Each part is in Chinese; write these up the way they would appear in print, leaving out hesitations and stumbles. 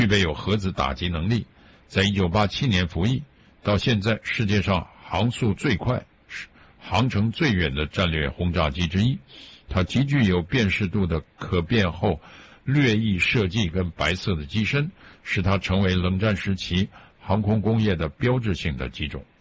具备有核子打击能力，在1987年服役，到现在世界上航速最快、航程最远的战略轰炸机之一。它极具有辨识度的可变后掠翼设计跟白色的机身，使它成为冷战时期航空工业的标志性的机种。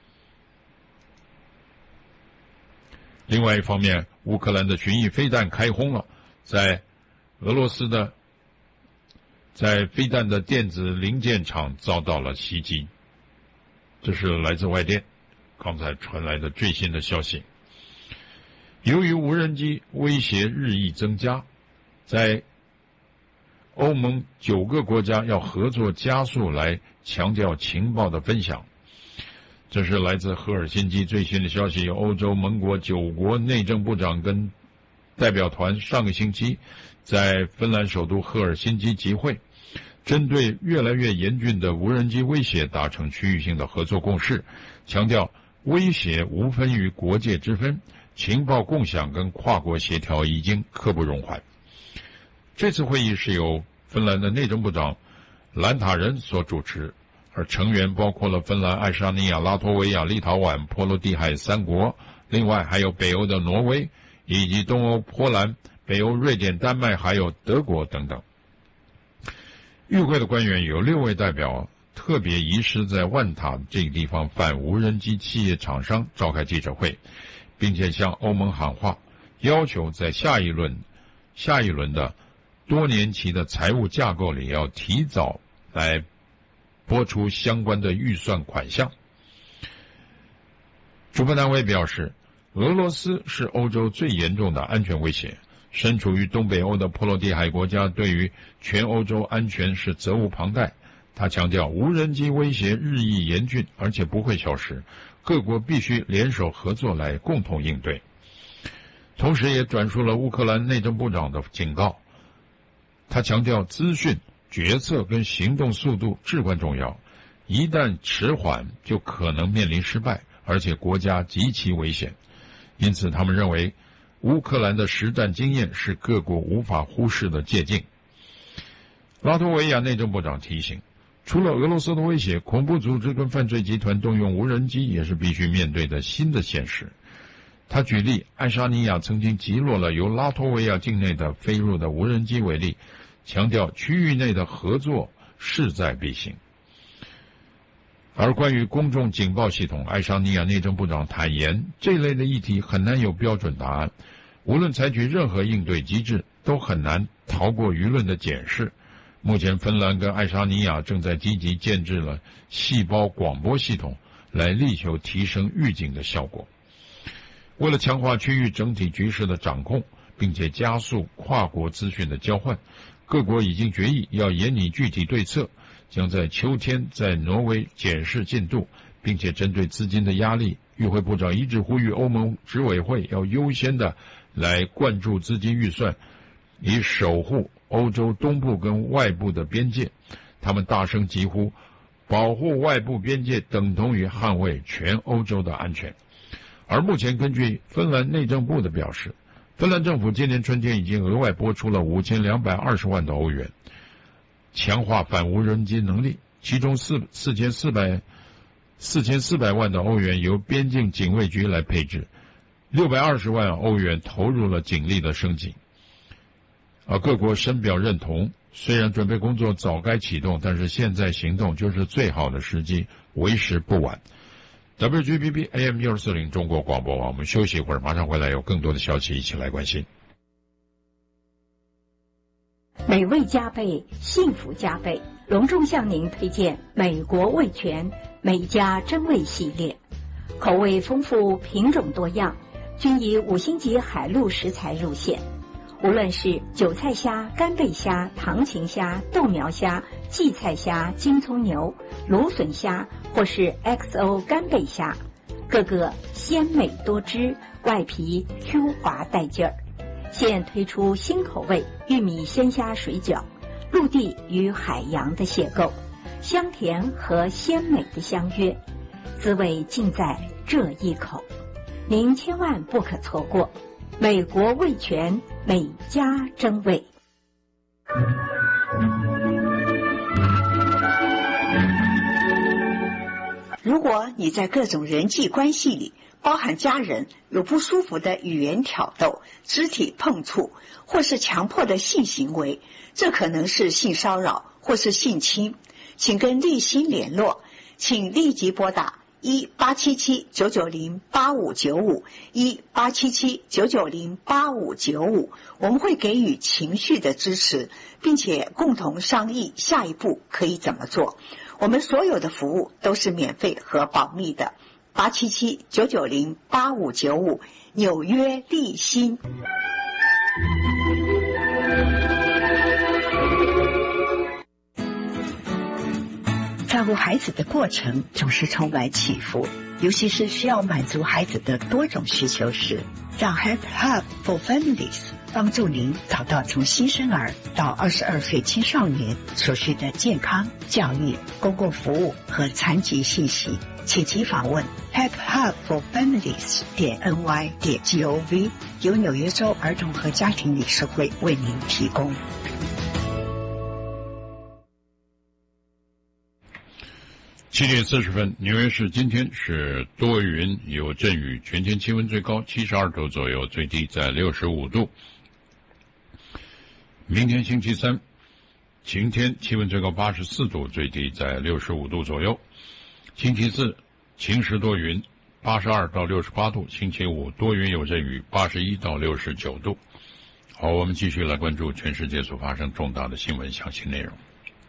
另外一方面，乌克兰的巡弋飞弹开轰了，在俄罗斯的飞弹的电子零件厂遭到了袭击。这是来自外电刚才传来的最新的消息。由于无人机威胁日益增加，在欧盟9个国家要合作加速来强调情报的分享。这是来自赫尔辛基最新的消息，欧洲盟国9国内政部长跟代表团上个星期在芬兰首都赫尔辛基集会，针对越来越严峻的无人机威胁达成区域性的合作共识，强调威胁无分于国界之分，情报共享跟跨国协调已经刻不容缓。这次会议是由芬兰的内政部长兰塔人所主持，而成员包括了芬兰、爱沙尼亚、拉脱维亚、立陶宛、波罗的海3国，另外还有北欧的挪威，以及东欧波兰、北欧瑞典、丹麦还有德国等等。与会的官员有6位代表特别移师在万塔这个地方反无人机企业厂商召开记者会，并且向欧盟喊话，要求在下一轮的多年期的财务架构里要提早来拨出相关的预算款项。主办单位表示，俄罗斯是欧洲最严重的安全威胁，身处于东北欧的波罗的海国家对于全欧洲安全是责无旁贷。他强调，无人机威胁日益严峻，而且不会消失，各国必须联手合作来共同应对。同时也转述了乌克兰内政部长的警告，他强调资讯、决策跟行动速度至关重要，一旦迟缓就可能面临失败，而且国家极其危险。因此他们认为乌克兰的实战经验是各国无法忽视的借鉴。拉脱维亚内政部长提醒，除了俄罗斯的威胁，恐怖组织跟犯罪集团动用无人机也是必须面对的新的现实。他举例爱沙尼亚曾经击落了由拉脱维亚境内的飞入的无人机为例，强调区域内的合作势在必行。而关于公众警报系统，爱沙尼亚内政部长坦言，这类的议题很难有标准答案，无论采取任何应对机制，都很难逃过舆论的检视。目前芬兰跟爱沙尼亚正在积极建制了细胞广播系统，来力求提升预警的效果。为了强化区域整体局势的掌控，并且加速跨国资讯的交换，各国已经决议要研拟具体对策，将在秋天在挪威检视进度，并且针对资金的压力，与会部长一致呼吁欧盟执委会要优先的来灌注资金预算，以守护欧洲东部跟外部的边界。他们大声疾呼，保护外部边界等同于捍卫全欧洲的安全。而目前根据芬兰内政部的表示，芬兰政府今年春天已经额外拨出了5220万的欧元，强化反无人机能力，其中4400万的欧元由边境警卫局来配置，620万欧元投入了警力的升级。而各国深表认同，虽然准备工作早该启动，但是现在行动就是最好的时机，为时不晚。WGBB AM 1240中国广播网，我们休息一会儿，马上回来有更多的消息一起来关心。 美味加倍，幸福加倍，隆重向您推荐美国味全美家珍味系列，口味丰富，品种多样，均以5星级海陆食材入线。无论是韭菜虾、干贝虾、唐芹虾、豆苗虾、荠菜虾、金葱牛、芦笋虾或是 XO 干贝虾，个个鲜美多汁，外皮 Q 滑带劲儿。现推出新口味玉米鲜虾水饺，陆地与海洋的邂逅，香甜和鲜美的相约，滋味尽在这一口，您千万不可错过。美国味全美家珍味。 如果你在各种人际关系里，包含家人，有不舒服的语言挑逗、肢体碰触，或是强迫的性行为，这可能是性骚扰或是性侵，请跟立新联络，请立即拨打1877-990-8595 1877-990-8595，我们会给予情绪的支持，并且共同商议下一步可以怎么做。我们所有的服务都是免费和保密的。877-990-8595，纽约立新。照顾孩子的过程总是充满起伏，尤其是需要满足孩子的多种需求时，让 Help Hub for Families 帮助您找到从新生儿到22岁青少年所需的健康、教育、公共服务和残疾信息，请即访问 helphubforfamilies.ny.gov， 由纽约州儿童和家庭理事会为您提供。 7点40分，纽约市今天是多云有阵雨，全天气温最高72度左右，最低在65度。明天星期三晴天，气温最高84度，最低在65度左右。星期四晴时多云，82到68度。星期五多云有阵雨，81到69度。好，我们继续来关注全世界所发生重大的新闻详细内容。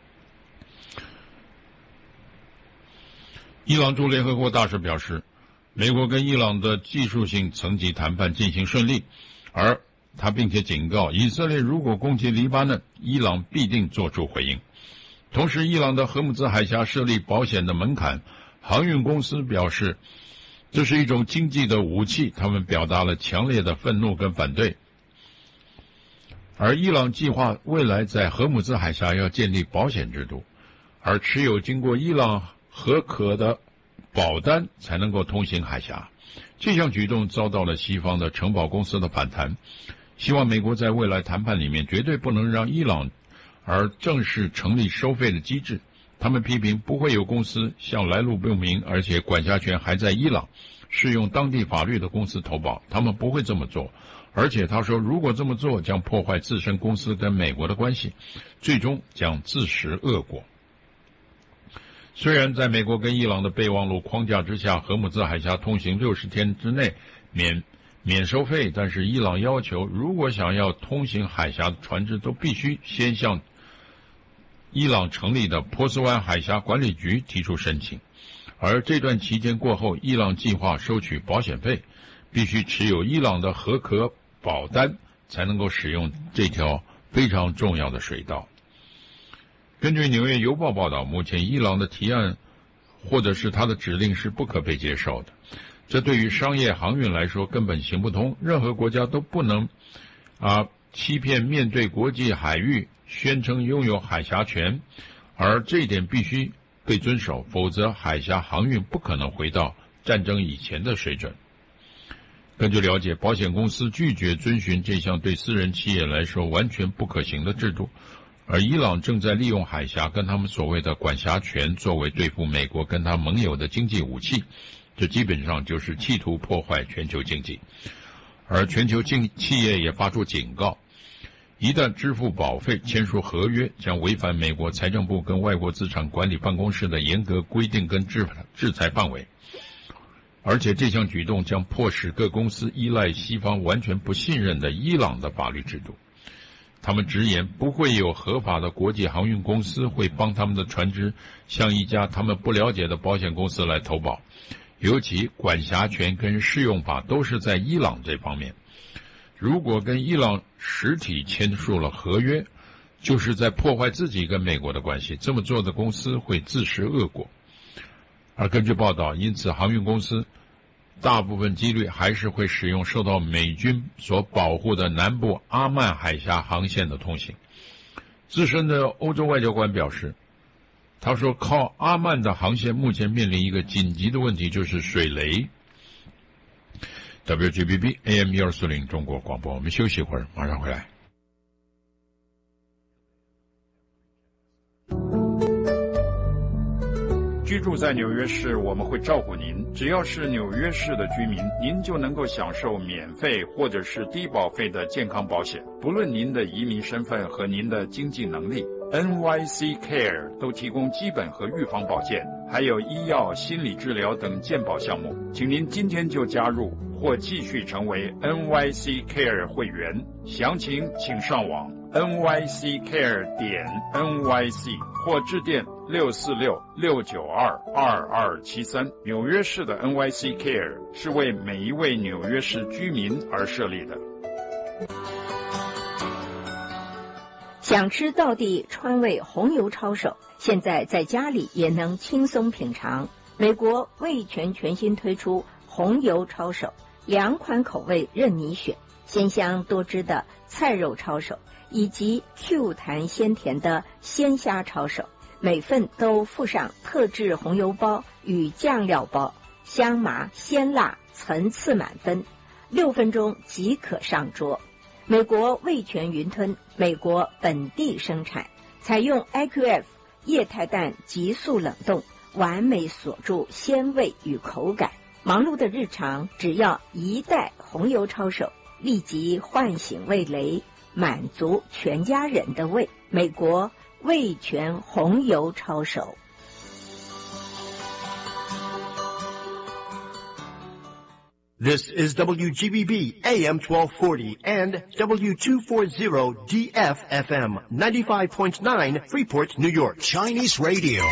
伊朗驻联合国大使表示，美国跟伊朗的技术性层级谈判进行顺利，而他并且警告以色列如果攻击黎巴嫩，伊朗必定做出回应。同时，伊朗的荷姆兹海峡设立保险的门槛，航运公司表示这是一种经济的武器，他们表达了强烈的愤怒跟反对。而伊朗计划未来在荷姆兹海峡要建立保险制度，而持有经过伊朗核可的保单才能够通行海峡。这项举动遭到了西方的承保公司的反弹，希望美国在未来谈判里面绝对不能让伊朗而正式成立收费的机制。他们批评不会有公司向来路不明而且管辖权还在伊朗适用当地法律的公司投保，他们不会这么做。而且他说，如果这么做将破坏自身公司跟美国的关系，最终将自食恶果。虽然在美国跟伊朗的备忘录框架之下，荷姆兹海峡通行60天之内免收费，但是伊朗要求如果想要通行海峡的船只都必须先向伊朗成立的波斯湾海峡管理局提出申请。而这段期间过后，伊朗计划收取保险费，必须持有伊朗的核可保单才能够使用这条非常重要的水道。根据纽约邮报报道，目前伊朗的提案或者是他的指令是不可被接受的，这对于商业航运来说根本行不通，任何国家都不能欺骗面对国际海域宣称拥有海峡权，而这一点必须被遵守，否则海峡航运不可能回到战争以前的水准。根据了解，保险公司拒绝遵循这项对私人企业来说完全不可行的制度，而伊朗正在利用海峡跟他们所谓的管辖权作为对付美国跟他盟友的经济武器，这基本上就是企图破坏全球经济。而全球企业也发出警告，一旦支付保费、签署合约，将违反美国财政部跟外国资产管理办公室的严格规定跟制裁范围。而且这项举动将迫使各公司依赖西方完全不信任的伊朗的法律制度。他们直言，不会有合法的国际航运公司会帮他们的船只向一家他们不了解的保险公司来投保，尤其管辖权跟适用法都是在伊朗这方面。如果跟伊朗实体签署了合约，就是在破坏自己跟美国的关系，这么做的公司会自食恶果。而根据报道，因此航运公司大部分几率还是会使用受到美军所保护的南部阿曼海峡航线的通行。资深的欧洲外交官表示，他说靠阿曼的航线目前面临一个紧急的问题，就是水雷。WGBB AM 1240中国广播，我们休息一会儿，马上回来。 居住在纽约市，我们会照顾您。只要是纽约市的居民，您就能够享受免费或者是低保费的健康保险，不论您的移民身份和您的经济能力。NYC Care 都提供基本和预防保健，还有医药、心理治疗等健保项目。请您今天就加入或继续成为 NYC Care 会员。详情请上网 nyccare.nyc 或致电646-692-2273。纽约市的 NYC Care 是为每一位纽约市居民而设立的。 想吃道地川味红油抄手，现在在家里也能轻松品尝。美国味全全新推出红油抄手，2款口味任你选，鲜香多汁的菜肉抄手，以及 Q 弹鲜甜的鲜虾抄手，每份都附上特制红油包与酱料包，香麻鲜辣，层次满分，6分钟即可上桌。美国味全云吞，美国本地生产，采用 IQF 液态氮急速冷冻，完美锁住鲜味与口感。忙碌的日常，只要一袋红油抄手，立即唤醒味蕾，满足全家人的胃。美国味全红油抄手。 This is WGBB AM 1240 and W240 DFFM 95.9 Freeport, New York. Chinese Radio.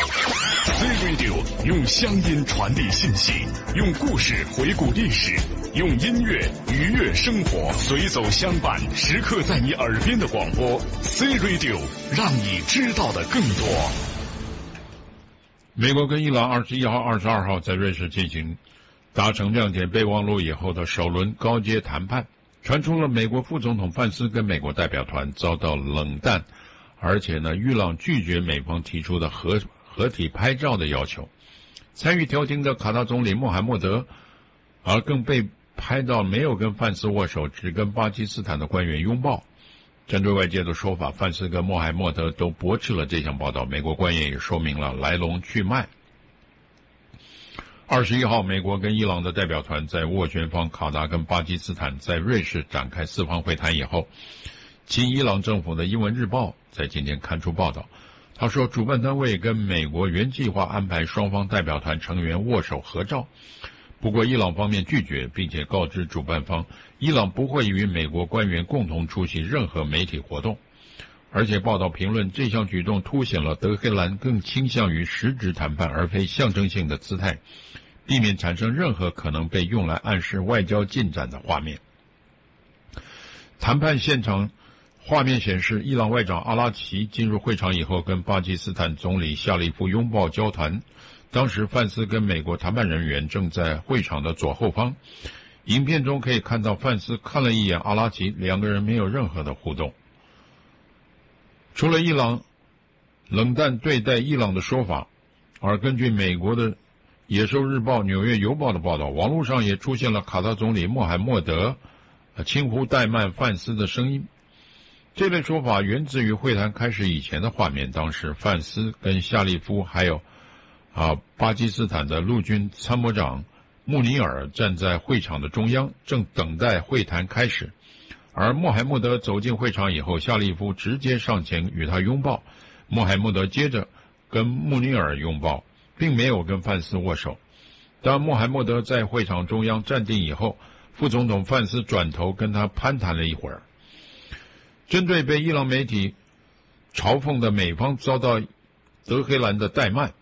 C-Radio 用乡音传递信息，用故事回顾历史，用音乐愉悦生活，随走相伴，时刻在你耳边的广播。C-Radio 让你知道的更多。 美国跟伊朗21号、22号在瑞士进行达成谅解备忘录以后的首轮高阶谈判，传出了美国副总统范斯跟美国代表团遭到冷淡，而且呢，伊朗拒绝美方提出的合体拍照的要求。参与调停的卡塔总理穆罕默德，更被拍到没有跟范斯握手，只跟巴基斯坦的官员拥抱。针对外界的说法，范斯跟穆罕默德都驳斥了这项报道，美国官员也说明了来龙去脉。21号，美国跟伊朗的代表团在斡旋方卡达跟巴基斯坦在瑞士展开4方会谈以后，亲伊朗政府的英文日报在今天刊出报道，他说主办单位跟美国原计划安排双方代表团成员握手合照，不过伊朗方面拒绝，并且告知主办方伊朗不会与美国官员共同出席任何媒体活动。而且报道评论这项举动凸显了德黑兰更倾向于实质谈判而非象征性的姿态，避免产生任何可能被用来暗示外交进展的画面。谈判现场画面显示，伊朗外长阿拉奇进入会场以后跟巴基斯坦总理夏利夫拥抱交谈，当时范斯跟美国谈判人员正在会场的左后方。影片中可以看到范斯看了一眼阿拉奇，两个人没有任何的互动。除了伊朗冷淡对待伊朗的说法，而根据美国的野兽日报、纽约邮报的报道，网络上也出现了卡塔总理穆罕默德轻呼怠慢范斯的声音。这类说法源自于会谈开始以前的画面，当时范斯跟夏利夫还有巴基斯坦的陆军参谋长穆尼尔站在会场的中央，正等待会谈开始。而穆罕默德走进会场以后，夏利夫直接上前与他拥抱，穆罕默德接着跟穆尼尔拥抱，并没有跟范斯握手。当穆罕默德在会场中央站定以后，副总统范斯转头跟他攀谈了一会儿。针对被伊朗媒体嘲讽的美方遭到德黑兰的怠慢，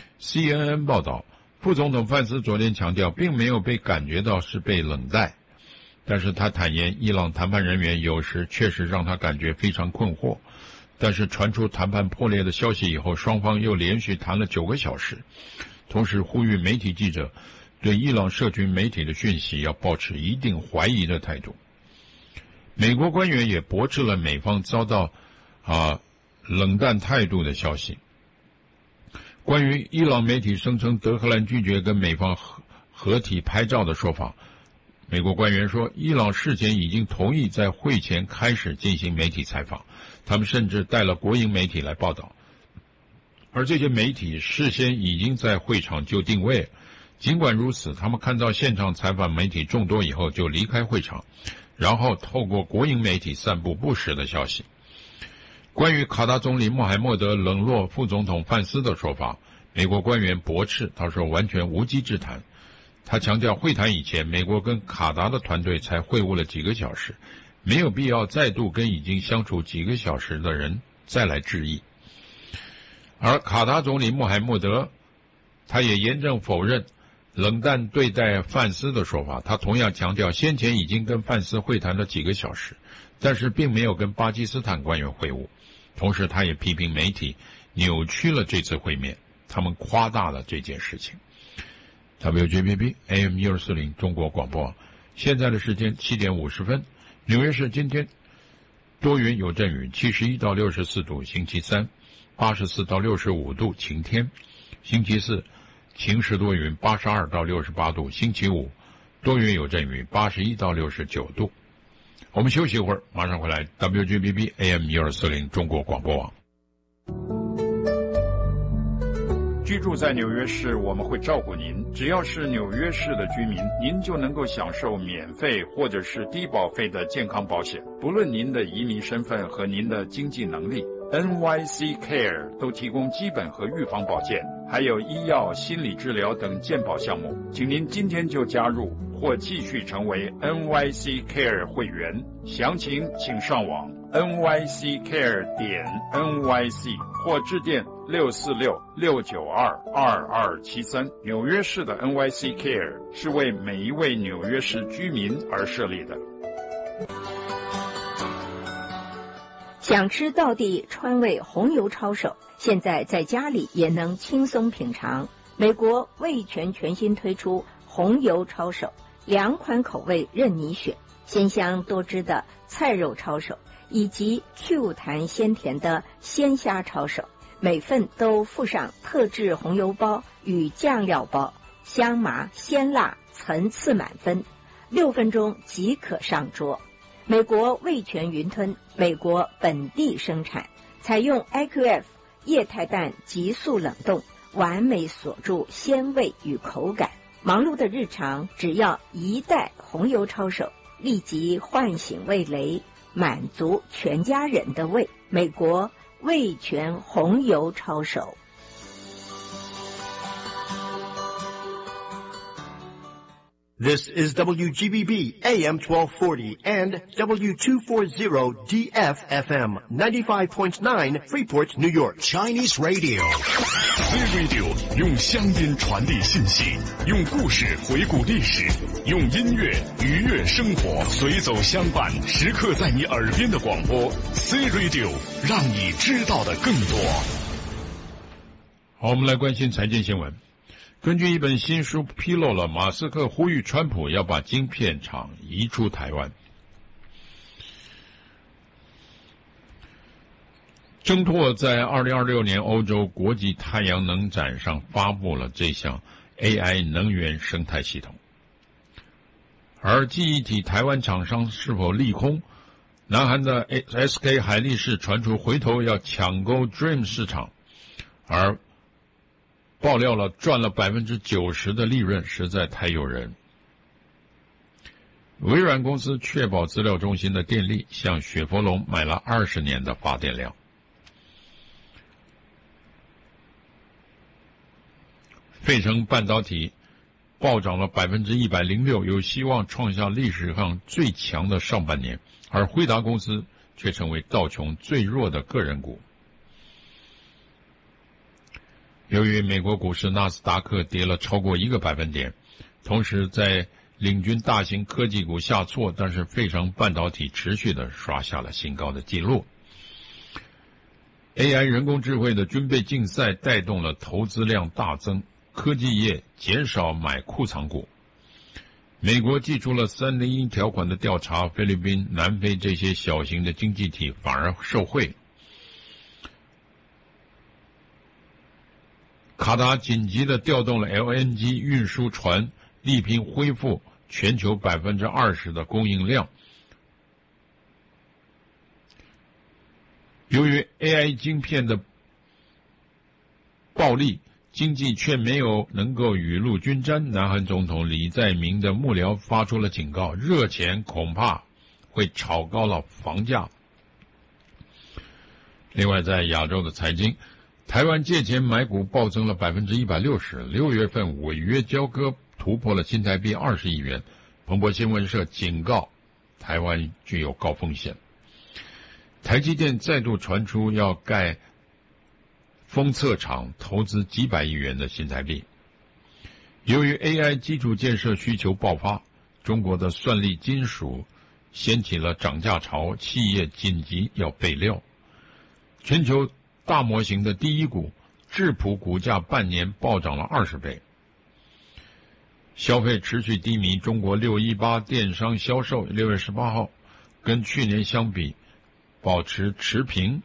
CNN 报道，副总统范斯昨天强调并没有被感觉到是被冷待，但是他坦言伊朗谈判人员有时确实让他感觉非常困惑。但是传出谈判破裂的消息以后，双方又连续谈了9个小时，同时呼吁媒体记者对伊朗社群媒体的讯息要保持一定怀疑的态度。美国官员也驳斥了美方遭到冷淡态度的消息。关于伊朗媒体声称德黑兰拒绝跟美方合体拍照的说法，美国官员说，伊朗事前已经同意在会前开始进行媒体采访，他们甚至带了国营媒体来报道。 而这些媒体事先已经在会场就定位。尽管如此，他们看到现场采访媒体众多以后就离开会场，然后透过国营媒体散布不实的消息。关于卡达总理穆罕默德冷落副总统范斯的说法，美国官员驳斥，他说完全无稽之谈。他强调，会谈以前，美国跟卡达的团队才会晤了几个小时，没有必要再度跟已经相处几个小时的人再来质疑。而卡达总理穆罕默德，他也严正否认冷淡对待范斯的说法。他同样强调，先前已经跟范斯会谈了几个小时，但是并没有跟巴基斯坦官员会晤。同时，他也批评媒体扭曲了这次会面，他们夸大了这件事情。WJBB AM 1240中国广播网，现在的时间7点50分。纽约市今天多云有阵雨，71到64度；星期三84到65度，晴天；星期四晴时多云，82到68度；星期五多云有阵雨，81到69度。我们休息一会儿，马上回来。WGBB AM 1240中国广播网。 居住在纽约市，我们会照顾您。只要是纽约市的居民，您就能够享受免费或者是低保费的健康保险，不论您的移民身份和您的经济能力。NYC Care 都提供基本和预防保健，还有医药、心理治疗等健保项目。请您今天就加入或继续成为 NYC Care 会员。详情请上网 nyccare.nyc 或致电646-692-2273。纽约市的 NYC Care 是为每一位纽约市居民而设立的。 想吃道地川味红油抄手，现在在家里也能轻松品尝。美国味全全新推出红油抄手，2款口味任你选，鲜香多汁的菜肉抄手，以及 Q 弹鲜甜的鲜虾抄手，每份都附上特制红油包与酱料包，香麻鲜辣层次满分，6分钟即可上桌。美国味全云吞，美国本地生产，采用 IQF 液态氮急速冷冻，完美锁住鲜味与口感。忙碌的日常，只要1袋红油抄手，立即唤醒味蕾，满足全家人的胃。美国味全红油抄手。 This is WGBB AM 1240 and W240 DFFM 95.9 Freeport, New York. Chinese Radio. C Radio 用乡音传递信息，用故事回顾历史，用音乐愉悦生活，随走相伴，时刻在你耳边的广播。C Radio 让你知道的更多。 好，我们来关心财经新闻。根据一本新书披露了，马斯克呼吁川普要把晶片厂移出台湾。挣拓在2026年欧洲国际太阳能展上发布了这项 AI 能源生态系统。而记忆体台湾厂商是否利空？南韩的 SK 海力士传出回头要抢购 Dream 市场，而爆料了赚了 90% 的利润，实在太诱人。微软公司确保资料中心的电力，向雪佛龙买了20年的发电量。费城半导体暴涨了 106%， 有希望创下历史上最强的上半年，而辉达公司却成为道琼最弱的个人股。由于美国股市纳斯达克跌了超过1个百分点，同时在领军大型科技股下挫，但是费城半导体持续的刷下了新高的纪录。AI 人工智慧的军备竞赛带动了投资量大增，科技业减少买库藏股。美国祭出了301条款的调查，菲律宾、南非这些小型的经济体反而受惠。卡达紧急的调动了 LNG 运输船，力拼恢复全球 20% 的供应量。由于 AI 晶片的暴力，经济却没有能够雨露均沾。南韩总统李在明的幕僚发出了警告，热钱恐怕会炒高了房价。另外，在亚洲的财经，台湾借钱买股暴增了 160%，6月份违约交割突破了新台币20亿元。彭博新闻社警告，台湾具有高风险。台积电再度传出要盖封测厂，投资几百亿元的新台币。由于 AI 基础建设需求爆发，中国的算力金属掀起了涨价潮，企业紧急要备料。全球大模型的第一股智谱股价半年暴涨了20倍。消费持续低迷，中国618电商销售6月18号跟去年相比保持持平。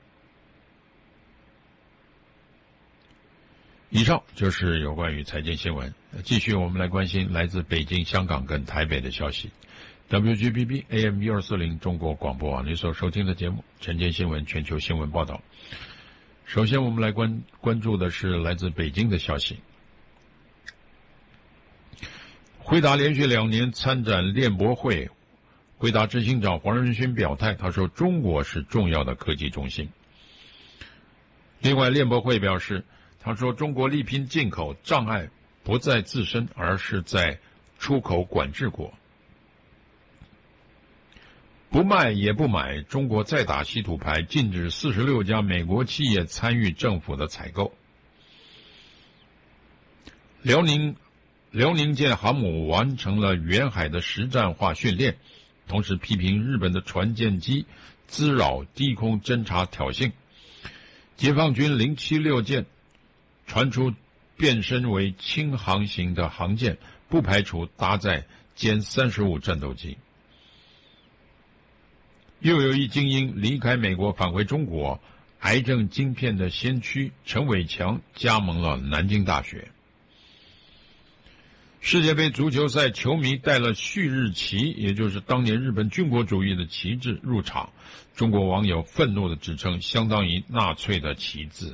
以上就是有关于财经新闻。继续我们来关心来自北京、香港跟台北的消息。WGBB AM 1240中国广播网，你所收听的节目晨间新闻全球新闻报道。首先我们来关注的是来自北京的消息。辉达连续2年参展链博会，辉达执行长黄仁勋表态，他说中国是重要的科技中心。另外，链博会表示，他说中国力拼进口，障碍不在自身，而是在出口管制国。不卖也不买，中国再打稀土牌，禁止46家美国企业参与政府的采购。辽宁舰航母完成了远海的实战化训练，同时批评日本的船舰机滋扰低空侦察挑衅。解放军076舰传出变身为轻航型的航舰，不排除搭载歼35战斗机。又有一精英离开美国返回中国，癌症晶片的先驱陈伟强加盟了南京大学。世界杯足球赛球迷带了旭日旗，也就是当年日本军国主义的旗帜入场，中国网友愤怒地指称相当于纳粹的旗帜。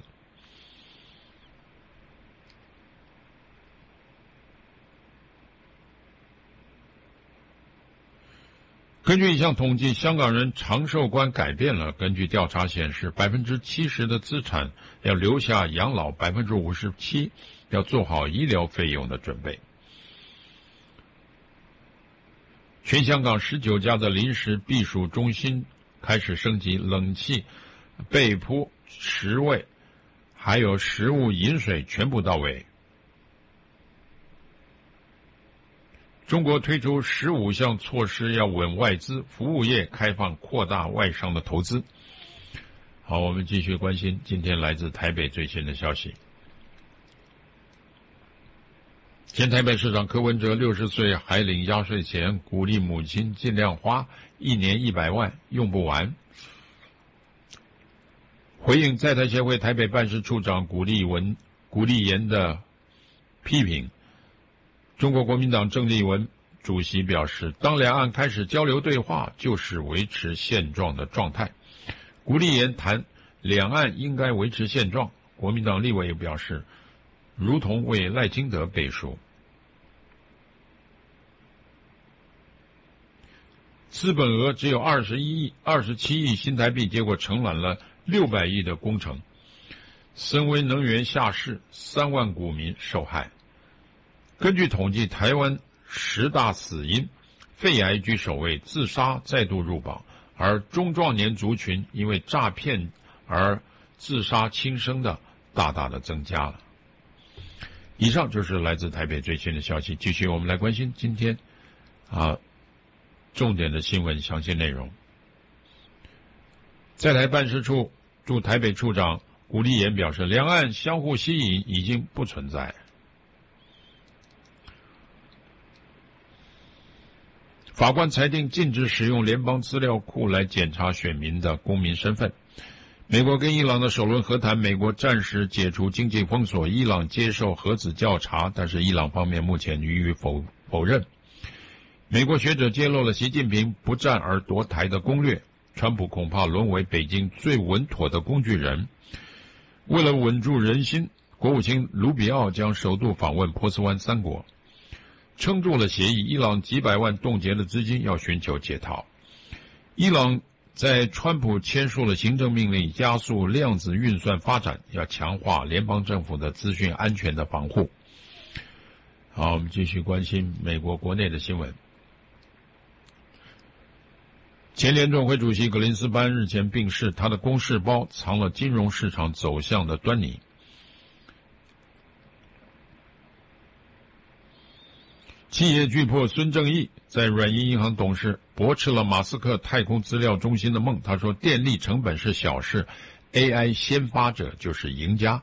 根据一项统计，香港人长寿观改变了。根据调查显示，70%的资产要留下养老，57%要做好医疗费用的准备。全香港19家的临时避暑中心开始升级冷气、被铺、食位，还有食物饮水全部到位。中国推出15项措施要稳外资，服务业开放扩大外商的投资。好，我们继续关心今天来自台北最新的消息。前台北市长柯文哲60岁还领压岁钱，鼓励母亲尽量花，1年100万用不完。回应在台协会台北办事处长古立言的批评，中国国民党郑丽文主席表示，当两岸开始交流对话，就是维持现状的状态。古立言谈两岸应该维持现状，国民党立委也表示，如同为赖清德背书。资本额只有27亿新台币，结果承揽了600亿的工程。森威能源下市，3万股民受害。根据统计，台湾10大死因，肺癌居首位，自杀再度入榜，而中壮年族群因为诈骗而自杀轻生的大大的增加了。以上就是来自台北最新的消息。继续我们来关心今天重点的新闻详细内容。在台办事处驻台北处长古立言表示，两岸相互吸引已经不存在。法官裁定禁止使用联邦资料库来检查选民的公民身份。美国跟伊朗的首轮和谈，美国暂时解除经济封锁，伊朗接受核子调查，但是伊朗方面目前予以否认。美国学者揭露了习近平不战而夺台的攻略，川普恐怕沦为北京最稳妥的工具人。为了稳住人心， 国务卿卢比奥将首度访问波斯湾3国，撑住了协议，伊朗几百万冻结的资金要寻求解套。伊朗在川普签署了行政命令，加速量子运算发展，要强化联邦政府的资讯安全的防护。好，我们继续关心美国国内的新闻。前联准会主席格林斯潘日前病逝，他的公事包藏了金融市场走向的端倪。企业巨擘孙正义在软银银行董事，驳斥了马斯克太空资料中心的梦。他说，电力成本是小事， AI 先发者就是赢家。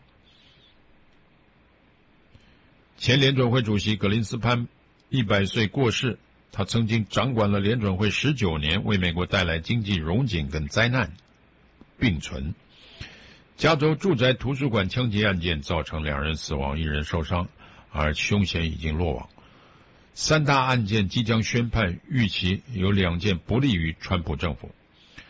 前联准会主席格林斯潘100岁过世，他曾经掌管了联准会19年，为美国带来经济荣景跟灾难并存。加州住宅图书馆枪击案件造成2人死亡，1人受伤，而凶嫌已经落网。3大案件即将宣判，预期有2件不利于川普政府。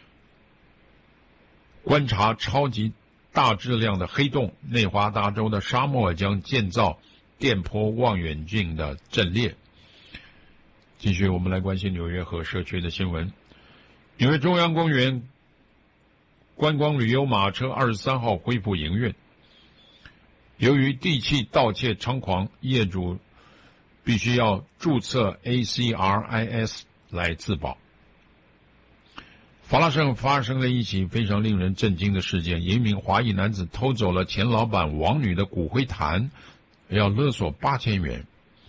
观察超级大质量的黑洞，内华达州的沙漠将建造电波望远镜的阵列。继续，我们来关心纽约河社区的新闻。纽约中央公园观光旅游马车23号恢复营运。由于地契盗窃猖狂，业主必须要注册 ACRIS 来自保。法拉盛发生了一起非常令人震惊的事件，一名华裔男子偷走了前老板王女的骨灰坛，要勒索8000元。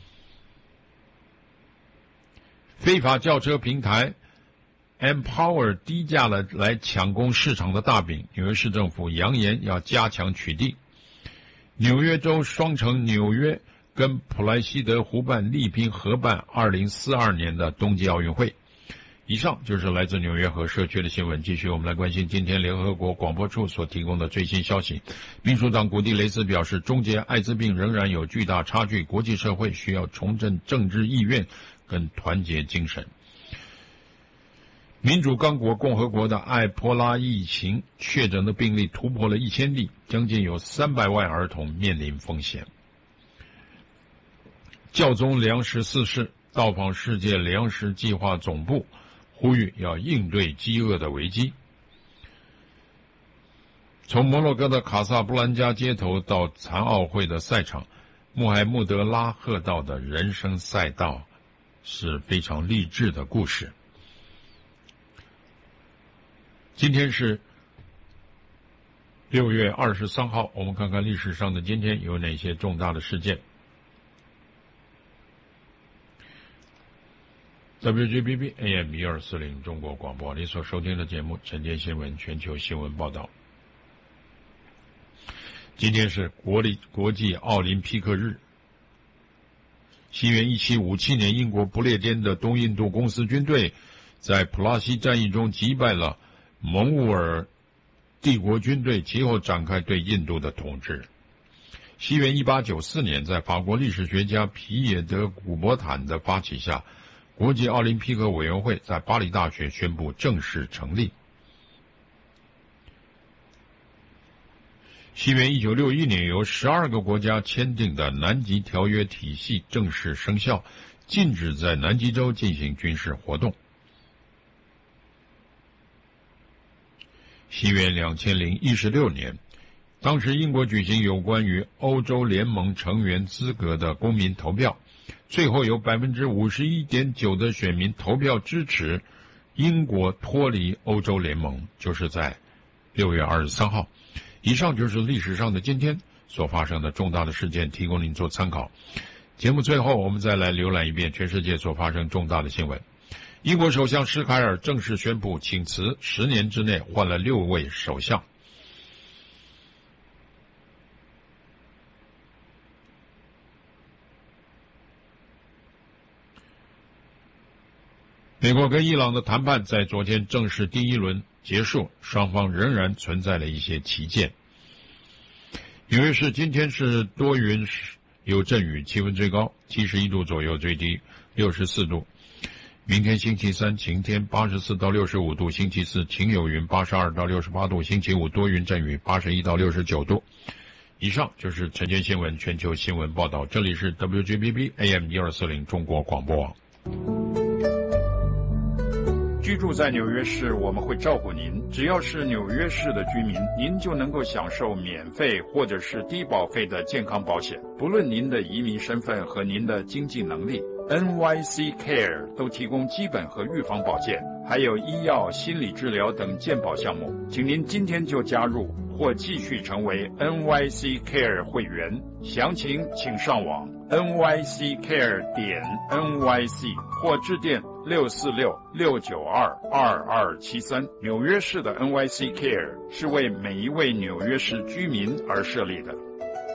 非法轿车平台 Empower 低价了来抢攻市场的大饼，纽约市政府扬言要加强取缔。纽约州双城纽约跟普莱西德湖畔力拼合办2042年的冬季奥运会。以上就是来自纽约河社区的新闻。继续我们来关心今天联合国广播处所提供的最新消息。秘书长古蒂雷斯表示，终结艾滋病仍然有巨大差距，国际社会需要重振政治意愿跟团结精神。民主刚果共和国的埃波拉疫情确诊的病例突破了1000例，将近有300万儿童面临风险。教宗良14世到访世界粮食计划总部，呼吁要应对饥饿的危机。从摩洛哥的卡萨布兰加街头到残奥会的赛场，穆罕默德拉赫道的人生赛道是非常励志的故事。今天是6月23号，我们看看历史上的今天有哪些重大的事件。WGBB AM 1240中国广播，你所收听的节目晨间新闻全球新闻报道。今天是国际奥林匹克日。西元1757年，英国不列颠的东印度公司军队在普拉西战役中击败了蒙兀尔帝国军队，其后展开对印度的统治。西元1894年，在法国历史学家皮耶德·古伯坦的发起下，国际奥林匹克委员会在巴黎大学宣布正式成立。西元1961年，由12个国家签订的南极条约体系正式生效，禁止在南极洲进行军事活动。西元2016年，当时英国举行有关于欧洲联盟成员资格的公民投票，最后有 51.9% 的选民投票支持英国脱离欧洲联盟，就是在6月23号。以上就是历史上的今天所发生的重大的事件，提供您做参考。节目最后，我们再来浏览一遍全世界所发生重大的新闻。英国首相施凯尔正式宣布请辞，10年之内换了6位首相。美国跟伊朗的谈判在昨天正式第一轮结束，双方仍然存在了一些歧见。纽约市今天是多云有阵雨，气温最高71度左右，最低64度。明天星期三晴天84到65度，星期四晴有云82到68度，星期五多云阵雨81到69度。 以上就是晨间新闻全球新闻报道，这里是 WGBB AM 1240中国广播网。 居住在纽约市，我们会照顾您。只要是纽约市的居民，您就能够享受免费或者是低保费的健康保险，不论您的移民身份和您的经济能力。NYC Care 都提供基本和预防保健，还有医药、心理治疗等健保项目。请您今天就加入或继续成为 NYC Care 会员，详情请上网 nyccare.nyc 或致电646-692-2273。纽约市的 NYC Care 是为每一位纽约市居民而设立的。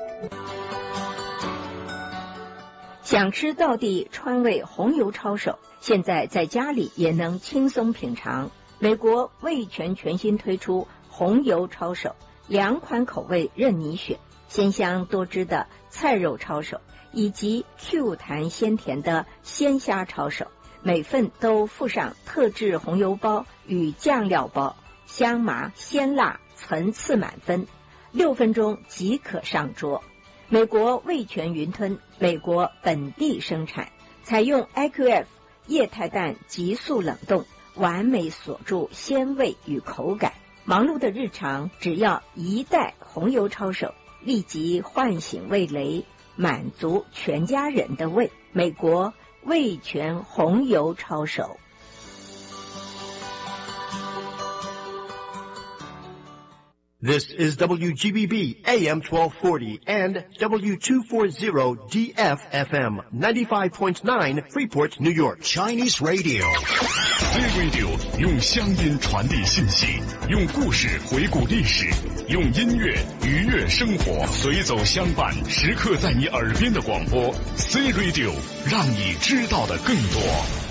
想吃道地川味红油抄手，现在在家里也能轻松品尝。美国味全全新推出红油抄手，2款口味任你选，鲜香多汁的菜肉抄手，以及 Q 弹鲜甜的鲜虾抄手，每份都附上特制红油包与酱料包，香麻鲜辣层次满分，6分钟即可上桌。美国味全云吞，美国本地生产，采用 IQF 液态氮急速冷冻，完美锁住鲜味与口感。忙碌的日常，只要1袋红油抄手，立即唤醒味蕾，满足全家人的胃。美国味全红油抄手。 This is WGBB AM 1240 and W240DF FM 95.9 Freeport, New York. Chinese Radio. C-Radio 用乡音传递信息，用故事回顾历史，用音乐愉悦生活，随走相伴，时刻在你耳边的广播。C-Radio 让你知道的更多。